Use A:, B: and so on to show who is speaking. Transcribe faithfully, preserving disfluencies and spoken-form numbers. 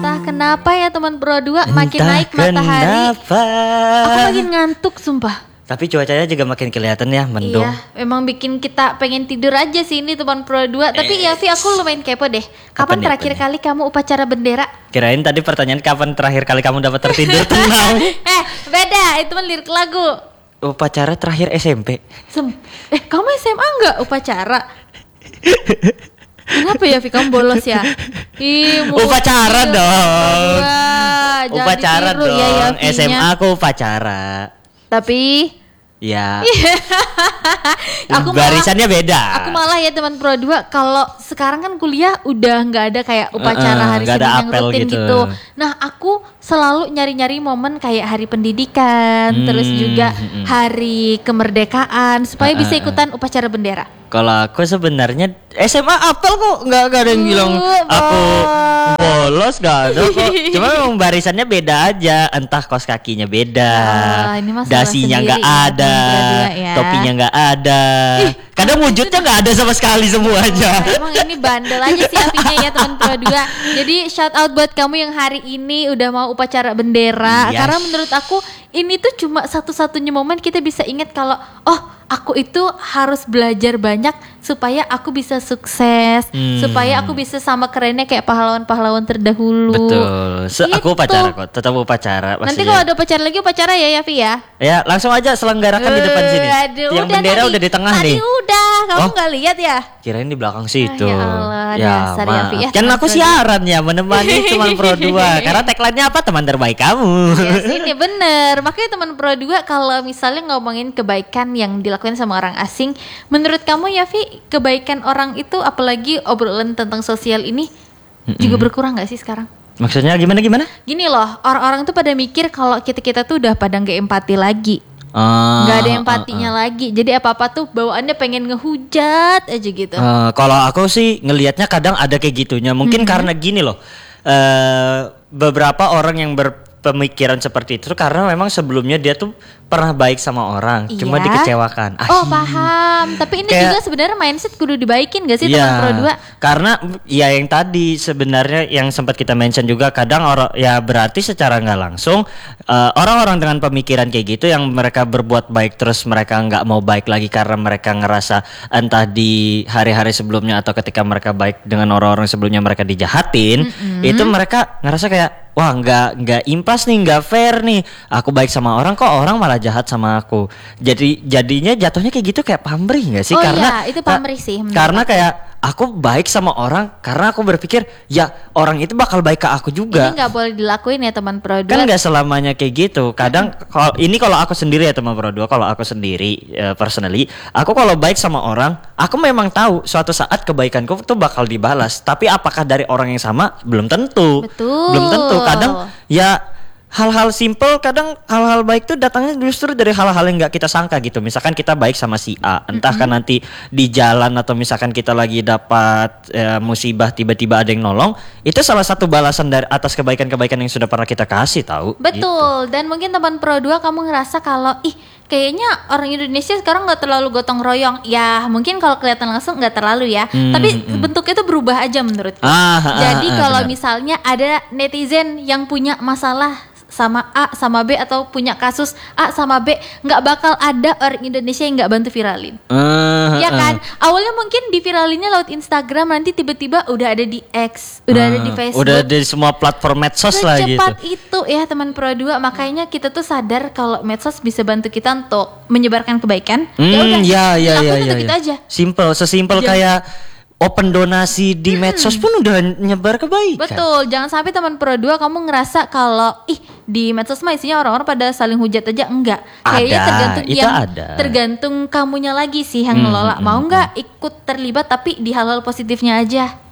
A: Entah kenapa ya teman Pro dua makin Entah naik matahari. Kenapa? Aku makin ngantuk sumpah.
B: Tapi cuacanya juga makin kelihatan ya, mendung.
A: Iya, memang bikin kita pengen tidur aja sih ini teman Pro dua. Eh. Tapi ya Vi, aku lumayan kepo deh. Kapan apa terakhir nih, kali kamu upacara bendera?
B: Kirain tadi pertanyaan kapan terakhir kali kamu dapat tertidur tenang.
A: Eh, beda, itu mah lirik lagu.
B: Upacara terakhir S M P.
A: Sem- eh, kamu S M A enggak upacara? Kenapa ya Vi, kamu bolos ya? Ih,
B: upacara dong.
A: Wah,
B: upacara dong.
A: Ya, ya,
B: S M A aku upacara.
A: Tapi
B: ya
A: aku
B: barisannya
A: malah,
B: beda.
A: Aku malah ya teman Pro dua, kalau sekarang kan kuliah udah nggak ada kayak upacara uh, uh, hari Senin yang rutin gitu. gitu. Nah aku selalu nyari-nyari momen kayak hari pendidikan, hmm, terus juga hmm. hari kemerdekaan supaya uh, bisa ikutan uh, upacara bendera.
B: Kalau aku sebenarnya S M A apel kok, nggak nggak ada yang uh, bilang aku bolos, nggak ada kok. Cuma memang barisannya beda aja, entah kos kakinya beda, uh, dasinya nggak ada, ya. Topinya nggak ada, kadang wujudnya nggak ada sama sekali semuanya.
A: Emang ini bandel aja sih apinya ya teman Pro dua. Jadi shout out buat kamu yang hari ini udah mau upacara bendera, yes. Karena menurut aku ini tuh cuma satu-satunya momen kita bisa ingat kalau oh aku itu harus belajar banyak supaya aku bisa sukses, hmm. supaya aku bisa sama kerennya kayak pahlawan-pahlawan terdahulu.
B: Betul. So, gitu. Aku upacara kok, tetap upacara.
A: Nanti kalau ada upacara lagi upacara ya ya Vi ya.
B: Ya langsung aja selenggarakan uh, di depan sini.
A: Aduh,
B: yang
A: udah
B: bendera
A: tadi,
B: udah di tengah
A: tadi
B: nih.
A: Udah, kamu nggak oh? lihat ya?
B: Kirain di belakang situ.
A: Ah, ya Allah,
B: ya,
A: dasar ya Vi ya.
B: Kan aku siaran ya menemani teman Pro dua. Karena tagline-nya apa? Teman terbaik kamu.
A: Yes, ini bener. Makanya teman Pro dua kalau misalnya ngomongin kebaikan yang dilakukan sama orang asing, menurut kamu ya Vi, kebaikan orang itu apalagi obrolan tentang sosial ini mm-mm. juga berkurang gak sih sekarang?
B: Maksudnya gimana gimana?
A: Gini loh, orang-orang tuh pada mikir kalau kita-kita tuh udah pada gak empati lagi.
B: Uh,
A: Gak ada empatinya uh, uh. lagi. Jadi apa-apa tuh bawaannya pengen ngehujat aja gitu.
B: uh, Kalau aku sih ngelihatnya kadang ada kayak gitunya. Mungkin mm-hmm. karena gini loh, uh, beberapa orang yang ber pemikiran seperti itu karena memang sebelumnya dia tuh pernah baik sama orang, iya. cuma dikecewakan.
A: Oh paham, tapi ini kayak, juga sebenarnya mindset kudu dibaikin gak sih
B: ya,
A: teman Pro dua?
B: Karena ya yang tadi sebenarnya yang sempat kita mention juga kadang orang ya berarti secara nggak langsung uh, orang-orang dengan pemikiran kayak gitu yang mereka berbuat baik terus mereka nggak mau baik lagi karena mereka ngerasa entah di hari-hari sebelumnya atau ketika mereka baik dengan orang-orang sebelumnya mereka dijahatin, mm-hmm. itu mereka ngerasa kayak wah nggak nggak impas nih, nggak fair nih, aku baik sama orang kok orang malah jahat sama aku. Jadi jadinya jatuhnya kayak gitu kayak pamrih nggak sih?
A: Oh
B: karena
A: iya, itu pamrih sih.
B: Karena kayak aku baik sama orang karena aku berpikir ya orang itu bakal baik ke aku juga.
A: Ini nggak boleh dilakuin ya teman Pro dua.
B: Kan nggak selamanya kayak gitu. Kadang kalau ini kalau aku sendiri ya teman Pro dua, kalau aku sendiri uh, personally, aku kalau baik sama orang, aku memang tahu suatu saat kebaikanku tuh bakal dibalas. Tapi apakah dari orang yang sama? Belum tentu.
A: Betul.
B: Belum tentu. Kadang ya hal-hal simple, kadang hal-hal baik tuh datangnya justru dari hal-hal yang nggak kita sangka gitu. Misalkan kita baik sama si A, entah kan mm-hmm. nanti di jalan atau misalkan kita lagi dapat ya, musibah tiba-tiba ada yang nolong, itu salah satu balasan dari atas kebaikan-kebaikan yang sudah pernah kita kasih tahu.
A: Betul. Gitu. Dan mungkin teman Pro dua kamu ngerasa kalau ih kayaknya orang Indonesia sekarang nggak terlalu gotong royong. Ya mungkin kalau kelihatan langsung nggak terlalu ya. Hmm, Tapi hmm. bentuknya itu berubah aja menurutku. Ah, Jadi ah, kalau ah, misalnya ada netizen yang punya masalah sama A sama B atau punya kasus A sama B, nggak bakal ada orang Indonesia yang nggak bantu viralin. Uh, ya kan? Uh. Awalnya mungkin diviralinnya lewat Instagram, nanti tiba-tiba udah ada di X, udah uh, ada di Facebook,
B: udah ada di semua platform medsos lah gitu.
A: Secepat itu ya teman Pro dua, makanya kita tuh sadar kalau medsos bisa bantu kita untuk menyebarkan kebaikan.
B: Hmm, ya udah,
A: ya,
B: ya, ya, ya,
A: gitu
B: ya.
A: aja.
B: Simple, sesimpel ya. Kayak open donasi di hmm. medsos pun udah nyebar kebaikan.
A: Betul, jangan sampai teman Pro dua kamu ngerasa kalau ih di medsos mah isinya orang-orang pada saling hujat aja, enggak. Kayaknya tergantung
B: itu
A: yang
B: ada.
A: Tergantung kamunya lagi sih yang ngelola. Hmm, Mau nggak hmm. ikut terlibat tapi di hal-hal positifnya aja.